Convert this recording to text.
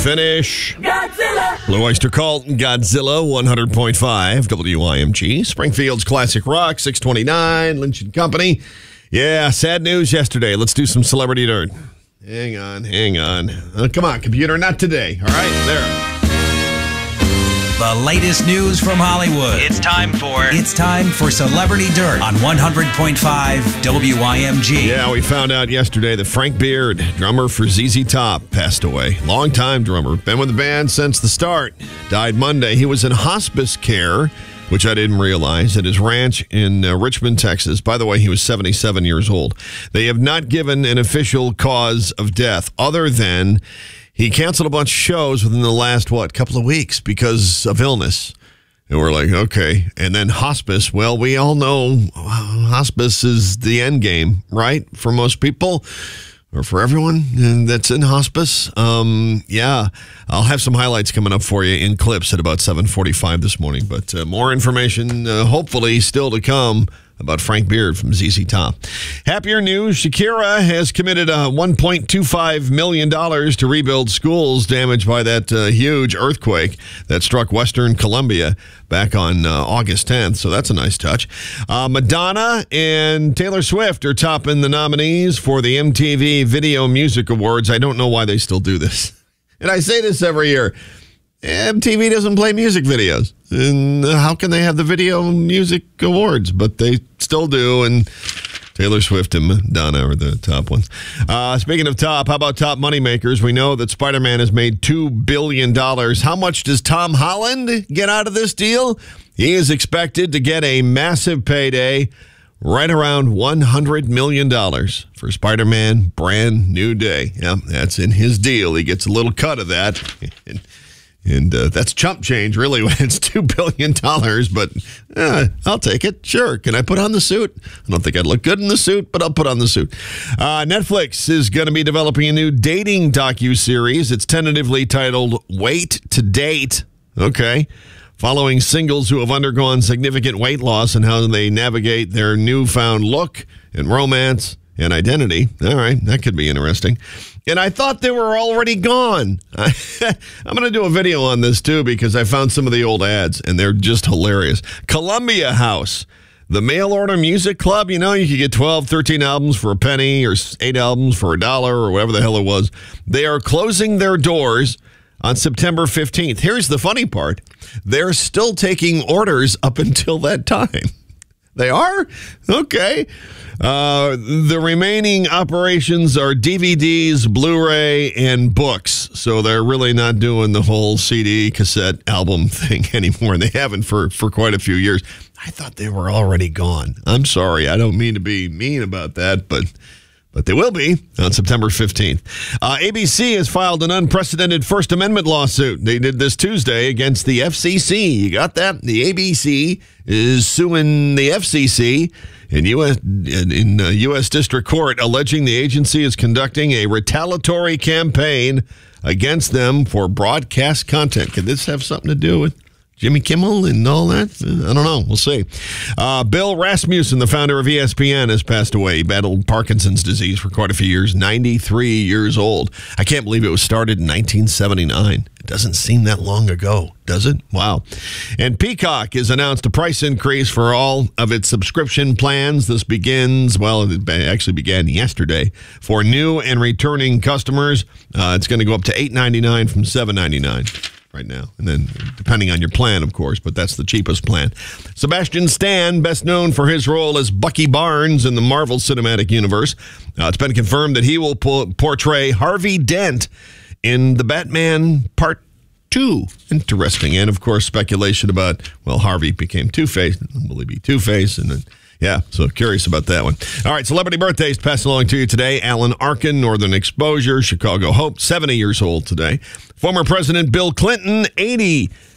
Finish. Godzilla. Blue Oyster Cult, Godzilla, 100.5 WIMG. Springfield's Classic Rock, 629, Lynch & Company. Yeah, sad news yesterday. Let's do some celebrity dirt. Hang on. Come on, computer, not today. All right, there. The latest news from Hollywood. It's time for Celebrity Dirt on 100.5 WIMG. Yeah, we found out yesterday that Frank Beard, drummer for ZZ Top, passed away. Longtime drummer. Been with the band since the start. Died Monday. He was in hospice care, which I didn't realize, at his ranch in Richmond, Texas. By the way, he was 77 years old. They have not given an official cause of death other than he canceled a bunch of shows within the last, couple of weeks because of illness. And we're like, okay. And then hospice. Well, we all know hospice is the end game, right? For most people or for everyone that's in hospice. Yeah, I'll have some highlights coming up for you in clips at about 7:45 this morning. But more information, hopefully, still to come about Frank Beard from ZZ Top. Happier news, Shakira has committed $1.25 million to rebuild schools damaged by that huge earthquake that struck Western Colombia back on August 10th. So that's a nice touch. Madonna and Taylor Swift are topping the nominees for the MTV Video Music Awards. I don't know why they still do this. And I say this every year. MTV doesn't play music videos. And how can they have the Video Music Awards? But they still do, and Taylor Swift and Madonna are the top ones. Speaking of top, how about top moneymakers? We know that Spider-Man has made $2 billion. How much does Tom Holland get out of this deal? He is expected to get a massive payday, right around $100 million for Spider-Man Brand New Day. Yeah, that's in his deal. He gets a little cut of that. And that's chump change, really, when it's $2 billion. But I'll take it. Sure. Can I put on the suit? I don't think I'd look good in the suit, but I'll put on the suit. Netflix is going to be developing a new dating docuseries. It's tentatively titled Wait to Date. Okay. Following singles who have undergone significant weight loss and how they navigate their newfound look and romance and identity. All right. That could be interesting. And I thought they were already gone. I'm going to do a video on this, too, because I found some of the old ads, and they're just hilarious. Columbia House, the mail-order music club. You know, you could get 12, 13 albums for a penny or 8 albums for $1 or whatever the hell it was. They are closing their doors on September 15th. Here's the funny part. They're still taking orders up until that time. They are? Okay. The remaining operations are DVDs, Blu-ray, and books. So they're really not doing the whole CD, cassette, album thing anymore. And they haven't for quite a few years. I thought they were already gone. I'm sorry. I don't mean to be mean about that, but they will be on September 15th. ABC has filed an unprecedented First Amendment lawsuit. They did this Tuesday against the FCC. You got that? The ABC is suing the FCC in U.S. District Court, alleging the agency is conducting a retaliatory campaign against them for broadcast content. Could this have something to do with Jimmy Kimmel and all that? I don't know. We'll see. Bill Rasmussen, the founder of ESPN, has passed away. He battled Parkinson's disease for quite a few years, 93 years old. I can't believe it was started in 1979. It doesn't seem that long ago, does it? Wow. And Peacock has announced a price increase for all of its subscription plans. This begins, it actually began yesterday. For new and returning customers, it's going to go up to $8.99 from $7.99. Right now, and then depending on your plan, of course, but that's the cheapest plan. Sebastian Stan, best known for his role as Bucky Barnes in the Marvel Cinematic Universe. It's been confirmed that he will portray Harvey Dent in The Batman Part 2. Interesting. And, of course, speculation about, Harvey became Two-Face. Will he be Two-Face? And then, yeah, so curious about that one. All right, celebrity birthdays passed along to you today. Alan Arkin, Northern Exposure, Chicago Hope, 70 years old today. Former President Bill Clinton, 80